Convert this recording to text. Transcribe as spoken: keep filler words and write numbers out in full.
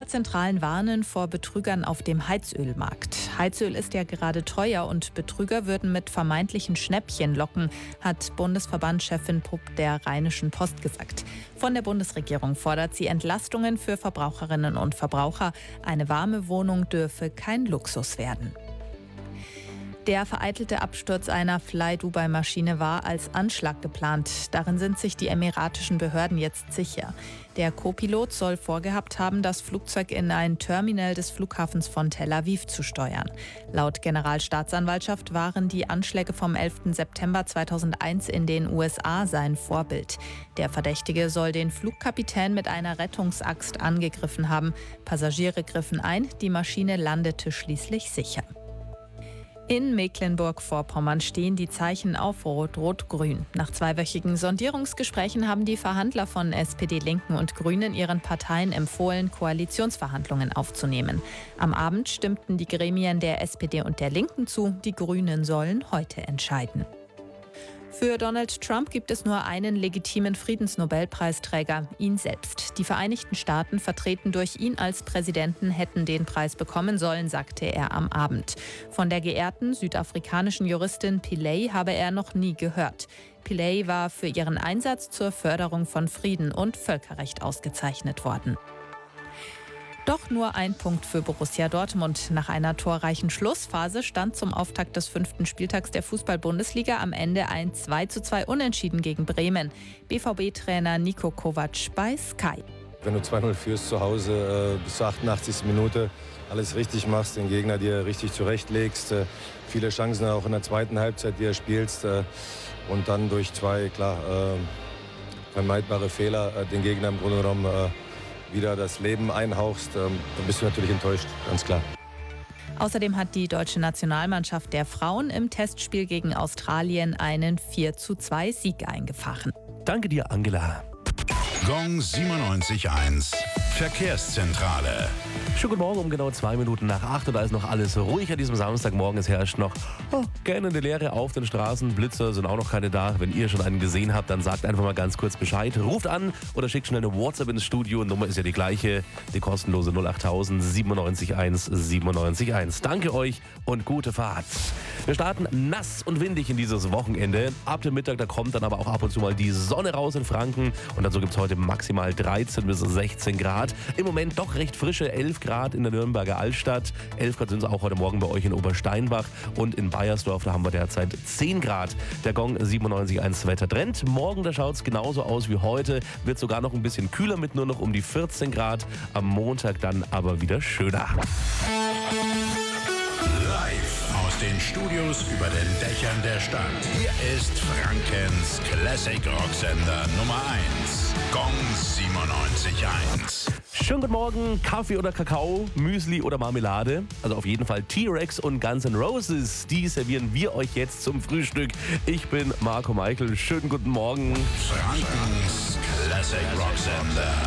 Verbraucherzentralen warnen vor Betrügern auf dem Heizölmarkt. Heizöl ist ja gerade teuer und Betrüger würden mit vermeintlichen Schnäppchen locken, hat Bundesverbandschefin Pupp der Rheinischen Post gesagt. Von der Bundesregierung fordert sie Entlastungen für Verbraucherinnen und Verbraucher. Eine warme Wohnung dürfe kein Luxus werden. Der vereitelte Absturz einer Fly-Dubai-Maschine war als Anschlag geplant. Darin sind sich die emiratischen Behörden jetzt sicher. Der Co-Pilot soll vorgehabt haben, das Flugzeug in ein Terminal des Flughafens von Tel Aviv zu steuern. Laut Generalstaatsanwaltschaft waren die Anschläge vom elften September zweitausendeins in den U S A sein Vorbild. Der Verdächtige soll den Flugkapitän mit einer Rettungsaxt angegriffen haben. Passagiere griffen ein, die Maschine landete schließlich sicher. In Mecklenburg-Vorpommern stehen die Zeichen auf Rot, Rot, Grün. Nach zweiwöchigen Sondierungsgesprächen haben die Verhandler von S P D, Linken und Grünen ihren Parteien empfohlen, Koalitionsverhandlungen aufzunehmen. Am Abend stimmten die Gremien der S P D und der Linken zu. Die Grünen sollen heute entscheiden. Für Donald Trump gibt es nur einen legitimen Friedensnobelpreisträger, ihn selbst. Die Vereinigten Staaten, vertreten durch ihn als Präsidenten, hätten den Preis bekommen sollen, sagte er am Abend. Von der geehrten südafrikanischen Juristin Pillay habe er noch nie gehört. Pillay war für ihren Einsatz zur Förderung von Frieden und Völkerrecht ausgezeichnet worden. Doch nur ein Punkt für Borussia Dortmund. Nach einer torreichen Schlussphase stand zum Auftakt des fünften Spieltags der Fußball-Bundesliga am Ende ein zwei zu zwei Unentschieden gegen Bremen. B V B-Trainer Niko Kovac bei Sky. Wenn du zwei null führst zu Hause, äh, bis zur achtundachtzigsten Minute alles richtig machst, den Gegner dir richtig zurechtlegst, äh, viele Chancen auch in der zweiten Halbzeit, die er spielst, äh, und dann durch zwei, klar, äh, vermeidbare Fehler äh, den Gegner im Grunde genommen äh, wieder das Leben einhauchst, dann bist du natürlich enttäuscht, ganz klar. Außerdem hat die deutsche Nationalmannschaft der Frauen im Testspiel gegen Australien einen vier zu zwei Sieg eingefahren. Danke dir, Angela. Gong siebenundneunzig Komma eins Verkehrszentrale. Schönen guten Morgen um genau zwei Minuten nach acht und da ist noch alles ruhig an diesem Samstagmorgen. Es herrscht noch oh, gähnende Leere auf den Straßen. Blitzer sind auch noch keine da. Wenn ihr schon einen gesehen habt, dann sagt einfach mal ganz kurz Bescheid. Ruft an oder schickt schnell eine WhatsApp ins Studio. Nummer ist ja die gleiche, die kostenlose null achttausend siebenundneunzig eins siebenundneunzig eins. Danke euch und gute Fahrt. Wir starten nass und windig in dieses Wochenende. Ab dem Mittag, da kommt dann aber auch ab und zu mal die Sonne raus in Franken. Und dazu gibt es heute maximal dreizehn bis sechzehn Grad. Im Moment doch recht frische elf Grad in der Nürnberger Altstadt. elf Grad sind es auch heute Morgen bei euch in Obersteinbach. Und in Baiersdorf, da haben wir derzeit zehn Grad. Der Gong siebenundneunzig Komma eins Wettertrend. Morgen, da schaut es genauso aus wie heute. Wird sogar noch ein bisschen kühler mit nur noch um die vierzehn Grad. Am Montag dann aber wieder schöner. Live aus den Studios über den Dächern der Stadt. Hier ist Frankens Classic Rocksender Nummer eins. Gong siebenundneunzig Komma eins. Schönen guten Morgen, Kaffee oder Kakao, Müsli oder Marmelade. Also auf jeden Fall T-Rex und Guns N' Roses. Die servieren wir euch jetzt zum Frühstück. Ich bin Marco Meichel. Schönen guten Morgen. Frankens Classic Rocksender.